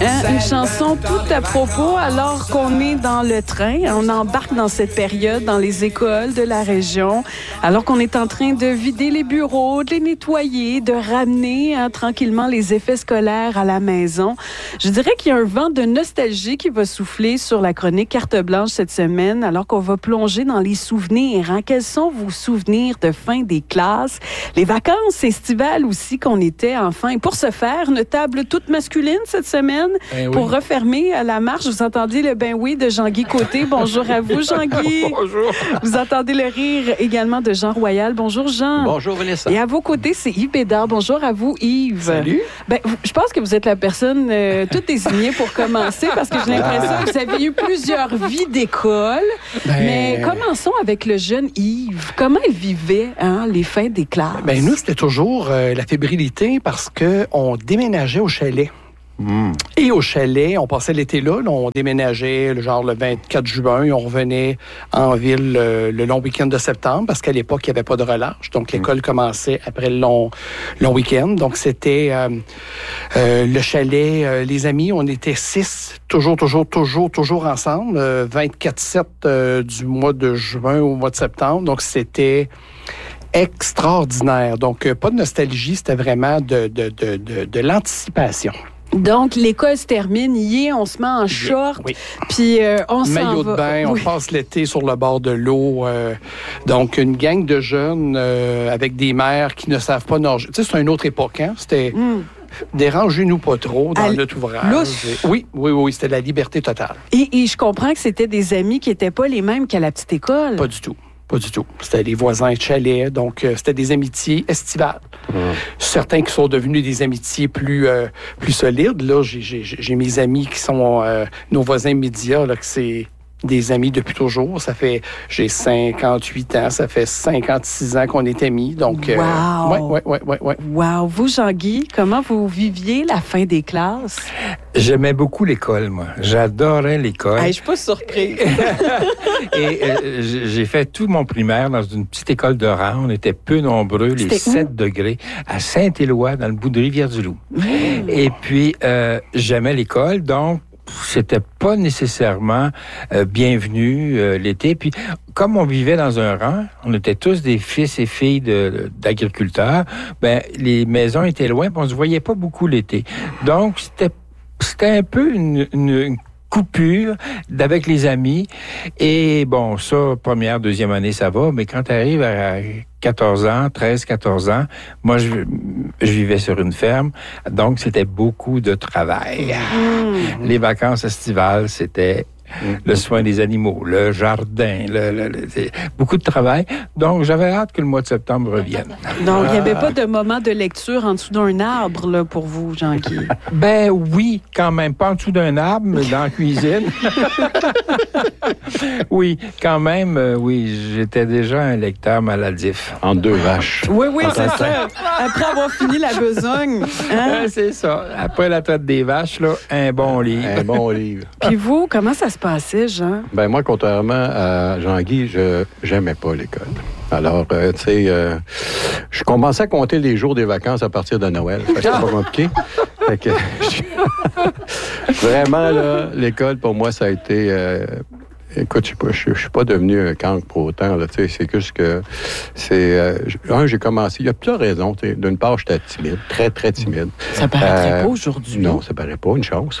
Une chanson tout à propos alors qu'on est dans le train. On embarque dans cette période dans les écoles de la région, alors qu'on est en train de vider les bureaux, de les nettoyer, de ramener tranquillement les effets scolaires à la maison. Je dirais qu'il y a un vent de nostalgie qui va souffler sur la chronique Carte Blanche cette semaine, alors qu'on va plonger dans les souvenirs. Quels sont vos souvenirs de fin des classes? Les vacances estivales aussi qu'on était enfant. Et pour ce faire, une table toute masculine cette semaine. Pour refermer la marche, vous entendez le ben oui de Jean-Guy Côté. Bonjour à vous, Jean-Guy. Bonjour. Vous entendez le rire également de Jean Royal. Bonjour, Jean. Bonjour, Vanessa. Et à vos côtés, c'est Yves Bédard. Bonjour à vous, Yves. Salut. Je pense que vous êtes la personne toute désignée pour commencer parce que j'ai l'impression que vous avez eu plusieurs vies d'école. Mais commençons avec le jeune Yves. Comment il vivait les fins des classes? Nous, c'était toujours la fébrilité parce qu'on déménageait au chalet. Et au chalet, on passait l'été là, on déménageait le 24 juin et on revenait en ville le long week-end de septembre parce qu'à l'époque, il n'y avait pas de relâche. Donc, l'école commençait après le long week-end. Donc, c'était le chalet, les amis, on était 6, toujours ensemble, 24/7 du mois de juin au mois de septembre. Donc, c'était extraordinaire. Donc, pas de nostalgie, c'était vraiment de l'anticipation. Donc, l'école se termine, on se met en short, puis on s'en va. Maillot de bain, on passe l'été sur le bord de l'eau. Donc, une gang de jeunes avec des mères qui ne savent pas nager. Tu sais, c'est une autre époque, hein? C'était... Dérangez-nous pas trop dans notre ouvrage. Oui, c'était la liberté totale. Et je comprends que c'était des amis qui n'étaient pas les mêmes qu'à la petite école. Pas du tout. Pas du tout. C'était les voisins de chalet, donc c'était des amitiés estivales. Certains qui sont devenus des amitiés plus solides. Là, j'ai mes amis qui sont nos voisins immédiats, là, que c'est des amis depuis toujours. J'ai 58 ans, ça fait 56 ans qu'on est amis. Donc, wow! Wow! Vous, Jean-Guy, comment vous viviez la fin des classes? J'aimais beaucoup l'école, moi. J'adorais l'école. Je suis pas surpris. Et j'ai fait tout mon primaire dans une petite école de rang. On était peu nombreux, les 7 degrés, à Saint-Éloi, dans le bout de Rivière-du-Loup. Et puis, j'aimais l'école, donc c'était pas nécessairement bienvenu l'été. Puis, comme on vivait dans un rang, on était tous des fils et filles d'agriculteurs, les maisons étaient loin, puis on se voyait pas beaucoup l'été. Donc, c'était un peu une coupure avec les amis. Et bon, ça, première, deuxième année, ça va, mais quand tu arrives à 14 ans, moi, je vivais sur une ferme, donc c'était beaucoup de travail. Les vacances estivales, c'était le soin des animaux, le jardin, beaucoup de travail. Donc, j'avais hâte que le mois de septembre revienne. Donc, il n'y avait pas de moment de lecture en dessous d'un arbre là, pour vous, Jean-Guy? Oui, quand même. Pas en dessous d'un arbre, mais dans la cuisine. Oui, quand même, j'étais déjà un lecteur maladif. Entre deux vaches. Oui, c'est ça. Après avoir fini la besogne. C'est ça. Après la traite des vaches, là, un bon livre. Un bon livre. Puis vous, comment ça se passait, Jean? Moi, contrairement à Jean-Guy, j'aimais pas l'école. Alors, je commençais à compter les jours des vacances à partir de Noël. C'était pas compliqué. Vraiment, là, l'école, pour moi, ça a été... Écoute, je suis pas devenu un cancre pour autant. Là, c'est juste que j'ai commencé. Il y a plusieurs raisons. D'une part, j'étais timide, très, très timide. Ça paraîtrait pas aujourd'hui. Non, ça paraît pas, une chance.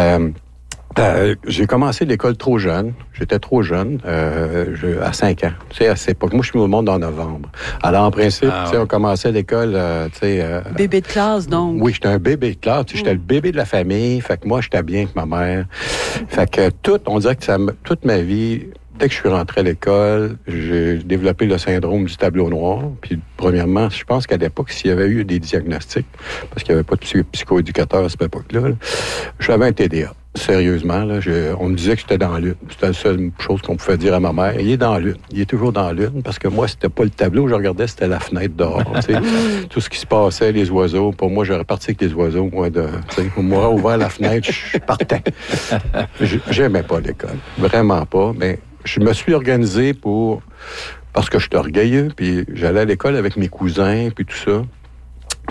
J'ai commencé l'école trop jeune. J'étais trop jeune, à 5 ans. Tu sais, à cette époque. Moi, je suis au monde en novembre. Alors, en principe, on commençait l'école, bébé de classe, donc. Oui, j'étais un bébé de classe. J'étais le bébé de la famille. Fait que moi, j'étais bien avec ma mère. Fait que on dirait que toute ma vie... Dès que je suis rentré à l'école, j'ai développé le syndrome du tableau noir. Puis, premièrement, je pense qu'à l'époque, s'il y avait eu des diagnostics, parce qu'il n'y avait pas de psychoéducateur à cette époque-là, j'avais un TDA. Sérieusement, on me disait que j'étais dans la lune. C'était la seule chose qu'on pouvait dire à ma mère. Il est dans la lune. Il est toujours dans la lune, parce que moi, c'était pas le tableau que je regardais, c'était la fenêtre dehors. Tout ce qui se passait, les oiseaux. Pour moi, j'aurais parti avec les oiseaux. Moi, ouvert la fenêtre, je partais. J'aimais pas l'école. Vraiment pas, mais je me suis organisé parce que j'étais orgueilleux, puis j'allais à l'école avec mes cousins, puis tout ça.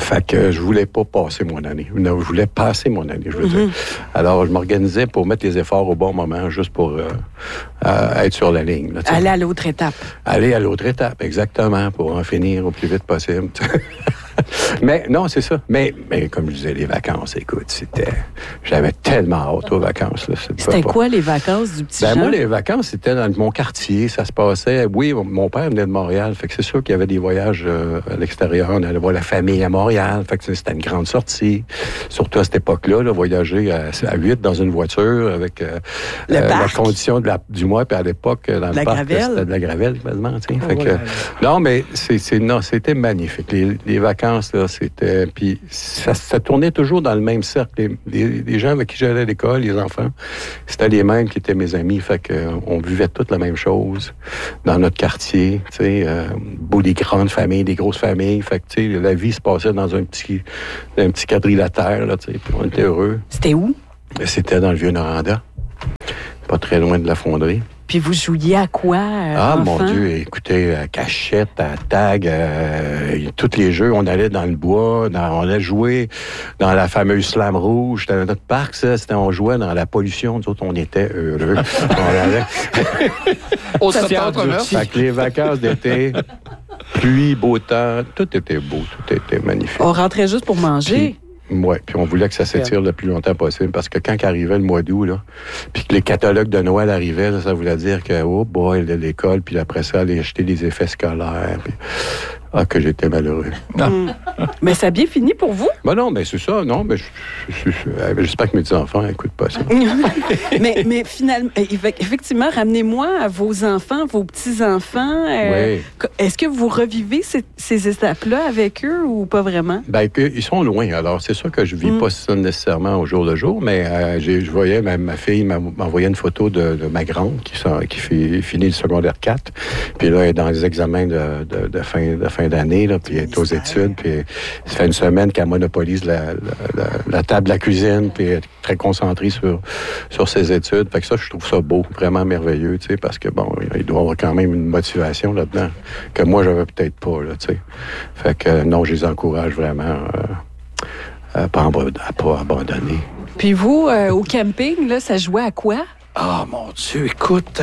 Fait que je voulais pas passer mon année. Non, je voulais passer mon année, je veux dire. Alors, je m'organisais pour mettre les efforts au bon moment, juste pour être sur la ligne. Là, aller à l'autre étape. Aller à l'autre étape, exactement, pour en finir au plus vite possible. Mais non, c'est ça. Mais comme je disais, les vacances, écoute, j'avais tellement hâte aux vacances. Là, c'était quoi les vacances du petit Jean? Moi, les vacances, c'était dans mon quartier. Ça se passait. Oui, mon père venait de Montréal. Fait que c'est sûr qu'il y avait des voyages à l'extérieur. On allait voir la famille à Montréal. Fait que c'était une grande sortie. Surtout à cette époque-là, là, voyager à 8 dans une voiture avec la condition du mois. Puis à l'époque, dans le parc, c'était de la gravelle, quasiment. Fait que, non, mais c'était magnifique. Les vacances, là, c'était... Puis ça tournait toujours dans le même cercle. Les gens avec qui j'allais à l'école, les enfants, c'était les mêmes qui étaient mes amis. Fait qu'on vivait toutes la même chose dans notre quartier. Tu sais, des grandes familles, des grosses familles. Fait que, tu sais, la vie se passait dans un petit quadrilatère, là, tu sais, puis on était heureux. C'était où? C'était dans le Vieux-Noranda, pas très loin de la fonderie. Puis vous jouiez à quoi, enfant? Mon Dieu, écoutez, à cachette, à tag, tous les jeux, on allait dans le bois, on allait jouer dans la fameuse slam rouge. C'était notre parc, ça, on jouait dans la pollution, nous autres, on était heureux. Fait que les vacances d'été, pluie, beau temps, tout était beau, tout était magnifique. On rentrait juste pour manger. Oui, puis on voulait que ça s'étire le plus longtemps possible, parce que quand arrivait le mois d'août, là, puis que les catalogues de Noël arrivaient, là, ça voulait dire que, oh boy, l'école, puis après ça, aller acheter des effets scolaires, puis... Ah, que j'étais malheureux. Mais ça a bien fini pour vous? Ben non, mais c'est ça, non, mais j'espère que mes petits-enfants n'écoutent pas ça. mais finalement, effectivement, ramenez-moi à vos enfants, vos petits-enfants. Oui. Est-ce que vous revivez ces étapes-là avec eux ou pas vraiment? Ben, ils sont loin, alors c'est sûr que je vis pas ça nécessairement au jour le jour, mais je voyais, ma fille m'envoyait une photo de ma grande qui finit le secondaire 4, puis là, elle est dans les examens de fin d'année, là, puis elle est aux études, puis ça fait une semaine qu'elle monopolise la table de la cuisine, puis elle est très concentrée sur ses études. Fait que ça, je trouve ça beau, vraiment merveilleux, tu sais, parce que, bon, il doit y avoir quand même une motivation là-dedans que moi, j'avais peut-être pas, là, tu sais. Fait que, non, je les encourage vraiment à pas abandonner. Puis vous, au camping, là, ça jouait à quoi? Ah, mon Dieu, écoute,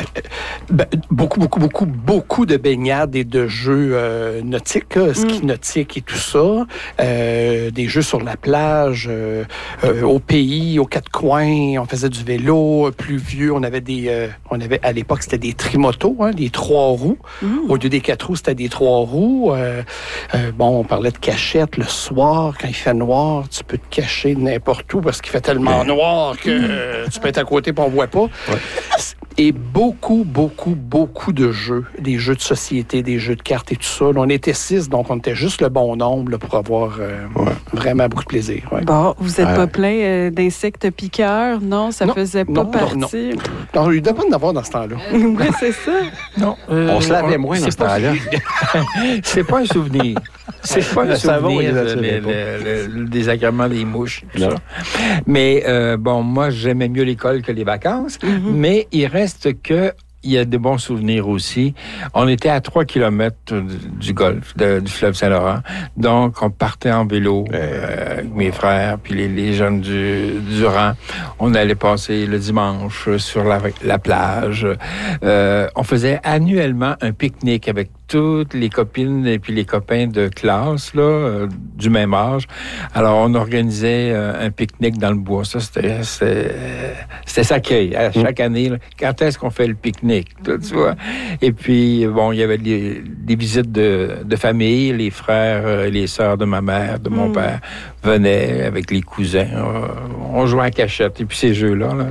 beaucoup de baignades et de jeux nautiques, ski nautique et tout ça. Des jeux sur la plage, au pays, aux quatre coins. On faisait du vélo, plus vieux. On avait à l'époque, c'était des trimotos, des 3 roues. Au lieu des 4 roues, c'était des 3 roues. On parlait de cachette le soir. Quand il fait noir, tu peux te cacher n'importe où parce qu'il fait tellement noir que tu peux être à côté et on voit pas. Ouais. Et beaucoup de jeux. Des jeux de société, des jeux de cartes et tout ça. Là, on était 6, donc on était juste le bon nombre là, pour avoir vraiment beaucoup de plaisir. Ouais. Bon, vous n'êtes pas plein d'insectes piqueurs? Non, ça faisait pas partie? Non, il ne doit pas en avoir dans ce temps-là. Oui, c'est ça. Non, on se lavait moins dans ce temps-là. C'est pas un souvenir. C'est pas un souvenir, le désagrément des mouches, tout ça. Mais moi, j'aimais mieux l'école que les vacances, mais il reste que il y a de bons souvenirs aussi. On était à 3 kilomètres du golfe, du fleuve Saint-Laurent. Donc, on partait en vélo avec mes frères, puis les jeunes du rang. On allait passer le dimanche sur la plage. On faisait annuellement un pique-nique avec toutes les copines et puis les copains de classe, là, du même âge. Alors, on organisait un pique-nique dans le bois. Ça, c'était sacré. À chaque année, là, quand est-ce qu'on fait le pique-nique? Là, tu vois? Et puis, bon, il y avait des visites de famille. Les frères et les sœurs de ma mère, de mon père, venaient avec les cousins. On jouait à cachette. Et puis, ces jeux-là, là,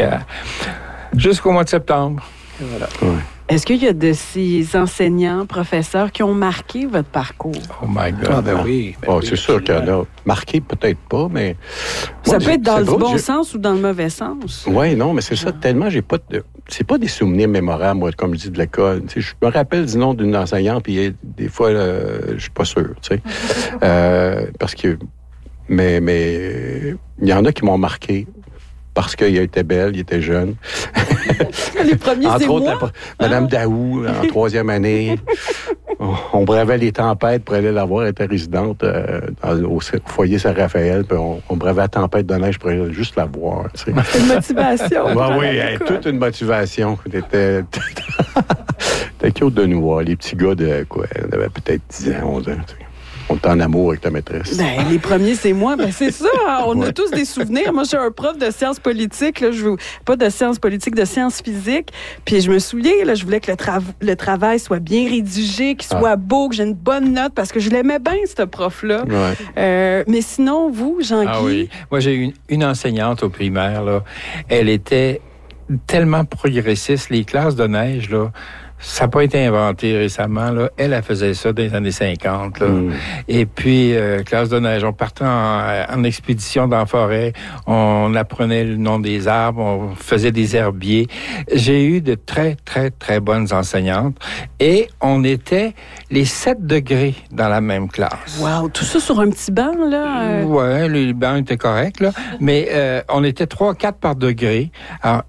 jusqu'au mois de septembre. Et voilà. Ouais. Est-ce qu'il y a de ces enseignants, professeurs qui ont marqué votre parcours? Oh my God! Ah, ben oui. C'est sûr qu'il y en a. Marqué, peut-être pas, mais... Ça peut être dans le bon sens ou dans le mauvais sens. Oui, non, mais c'est ça. Tellement, c'est pas des souvenirs mémorables, moi, comme je dis, de l'école. Tu sais, je me rappelle du nom d'une enseignante, puis des fois, je suis pas sûr, tu sais. Parce que... Mais il y en a qui m'ont marqué. Parce qu'il était belle, il était jeune. Les premiers Entre autres, Madame Daou, en 3e année. on bravait les tempêtes pour aller la voir. Elle était résidente au foyer Saint-Raphaël. Puis on bravait la tempête de neige pour aller juste la voir. C'est une motivation. Oui, toute une motivation. C'était cute de nous voir. Les petits gars de quoi? On avait peut-être 10 ans, 11 ans. On est en amour avec ta maîtresse. Ben, les premiers, c'est moi. Ben, c'est ça. Hein? On a tous des souvenirs. Moi, j'ai un prof de sciences politiques. Là, pas de sciences politiques, de sciences physiques. Puis je me souviens, là, je voulais que le travail soit bien rédigé, qu'il soit beau, que j'ai une bonne note, parce que je l'aimais bien, ce prof-là. Ouais. Mais sinon, vous, Jean-Guy? Ah oui. Moi, j'ai eu une enseignante au primaire. Là. Elle était tellement progressiste. Les classes de neige, là, ça n'a pas été inventé récemment. Là. Elle faisait ça dans les années 50. Là. Et puis, classe de neige, on partait en expédition dans la forêt. On apprenait le nom des arbres. On faisait des herbiers. J'ai eu de très, très, très bonnes enseignantes. Et on était les 7 degrés dans la même classe. Wow! Tout ça sur un petit banc, là? Oui, les bancs étaient corrects, là. Mais on était 3-4 par degré. Alors,